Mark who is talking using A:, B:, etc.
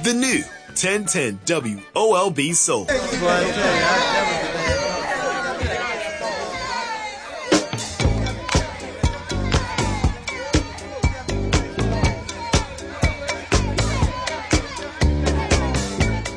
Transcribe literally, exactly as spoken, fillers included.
A: The new ten ten W O L B Soul.